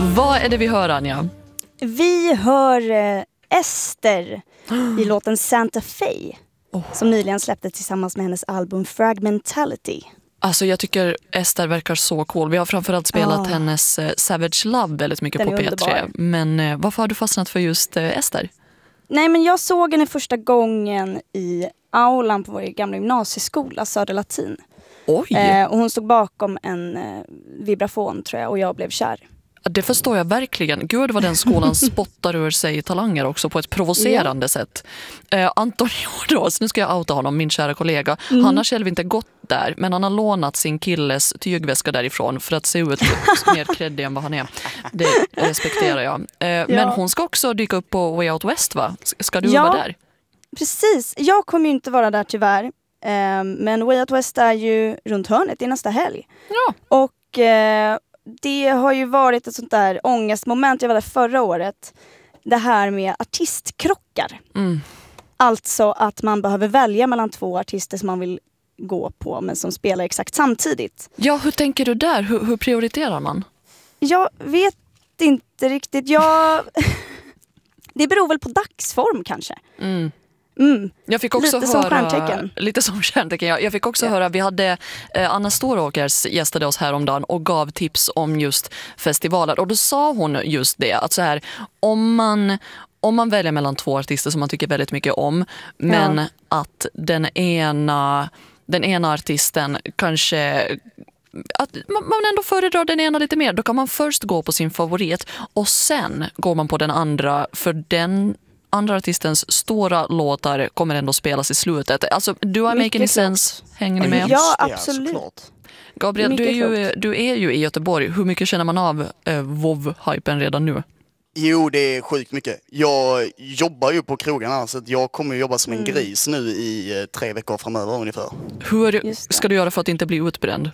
Vad är det vi hör, Anja? Vi hör Ester i låten Santa Fe som nyligen släpptes tillsammans med hennes album Fragmentality. Alltså jag tycker Ester verkar så cool. Vi har framförallt spelat hennes Savage Love väldigt mycket Den på är P3. underbar. Men varför har du fastnat för just Ester? Nej, men jag såg henne första gången i aulan på vår gamla gymnasieskola, Södra Latin. Oj! Och hon stod bakom en vibrafon, tror jag, och jag blev kär. Det förstår jag verkligen. Gud vad den skolan spottar ur sig talanger också på ett provocerande sätt. Anton Jordås, nu ska jag outa honom, min kära kollega. Han har själv inte gått där, men han har lånat sin killes tygväska därifrån för att se ut mer kreddig än vad han är. Det respekterar jag. Men hon ska också dyka upp på Way Out West, va? Ska du vara där? Precis. Jag kommer ju inte vara där tyvärr. Men Way Out West är ju runt hörnet i nästa helg. Ja. Och det har ju varit ett sånt där ångestmoment. Jag var där förra året. Det här med artistkrockar. Alltså att man behöver välja mellan två artister som man vill gå på men som spelar exakt samtidigt. Ja, hur tänker du där? Hur prioriterar man? Jag vet inte riktigt. Det beror väl på dagsform kanske. Jag fick också lite som stjärntecken. Lite som stjärntecken, ja. Jag fick också höra, vi hade Anna Storåkers gästade oss häromdagen och gav tips om just festivaler. Och då sa hon just det, att så här, om man väljer mellan två artister som man tycker väldigt mycket om, men att den ena artisten kanske... att man ändå föredrar den ena lite mer, då kan man först gå på sin favorit och sen går man på den andra, för den andra artistens stora låtar kommer ändå spelas i slutet. Alltså, du har making sense. Hänger ni med? Ja, absolut. Gabriel, du är ju i Göteborg. Hur mycket känner man av WoW-hypen redan nu? Jo, det är sjukt mycket. Jag jobbar ju på krogarna, så att jag kommer jobba som en gris nu i 3 veckor framöver ungefär. Hur ska du göra för att inte bli utbränd?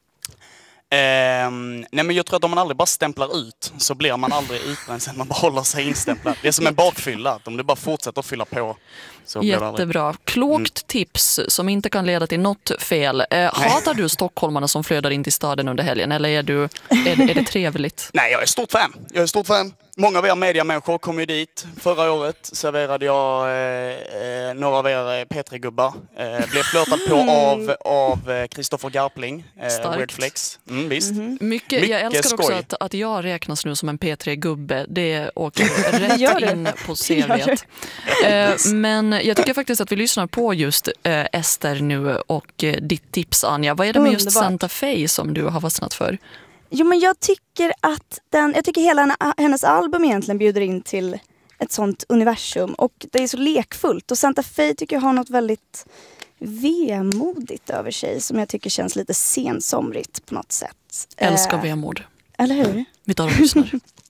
Nej, men jag tror att om man aldrig bara stämplar ut så blir man aldrig utbränd sen man bara håller sig instämplad. Det är som en bakfylla, om du bara fortsätter att fylla på så blir det aldrig. Jättebra. Klokt tips som inte kan leda till något fel. Hatar du stockholmarna som flödar in till staden under helgen, eller är det trevligt? Nej, jag är stort fan. Många av er mediamänniskor kom ju dit. Förra året serverade jag några av er P3-gubbar. Blev flörtad på av Kristoffer Garpling. Weirdflex. Visst. Mycket, jag älskar skoj. också att jag räknas nu som en P3-gubbe. Det åker rätt in på CV:t. Men jag tycker faktiskt att vi lyssnar på just Ester nu och ditt tips, Anja. Vad är det med just Santa Fe som du har fastnat för? Jo, men jag tycker att hela hennes album egentligen bjuder in till ett sånt universum. Och det är så lekfullt. Och Santa Fe tycker jag har något väldigt vemodigt över sig som jag tycker känns lite sensomrigt på något sätt. Älskar vemod. Eller hur? Vi tar och lyssnar.